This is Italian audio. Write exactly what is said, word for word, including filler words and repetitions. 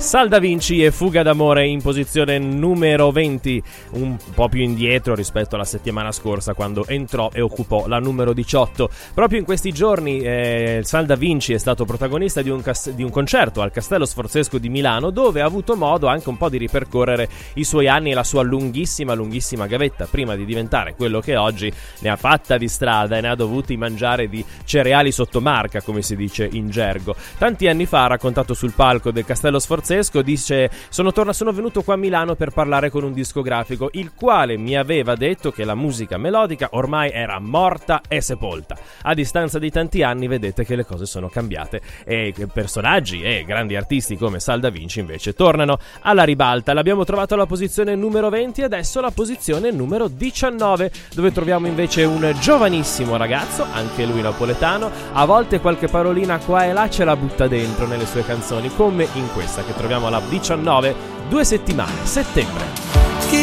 Sal Da Vinci e Fuga d'amore in posizione numero venti, un po' più indietro rispetto alla settimana scorsa quando entrò e occupò la numero diciotto. Proprio in questi giorni eh, Sal Da Vinci è stato protagonista di un, cas- di un concerto al Castello Sforzesco di Milano, dove ha avuto modo anche un po' di ripercorrere i suoi anni e la sua lunghissima lunghissima gavetta prima di diventare quello che oggi. Ne ha fatta di strada e ne ha dovuti mangiare di cereali sotto marca, come si dice in gergo. Tanti anni fa ha raccontato sul palco del Castello Sforzesco, dice: sono, torna, sono venuto qua a Milano per parlare con un discografico, il quale mi aveva detto che la musica melodica ormai era morta e sepolta. A distanza di tanti anni vedete che le cose sono cambiate e personaggi e grandi artisti come Sal Da Vinci invece tornano alla ribalta. L'abbiamo trovato alla posizione numero venti e adesso alla posizione numero diciannove, dove troviamo invece un giovanissimo ragazzo, anche lui napoletano. A volte qualche parolina qua e là ce la butta dentro nelle sue canzoni, come in questa che troviamo alla diciannove, due settimane, settembre.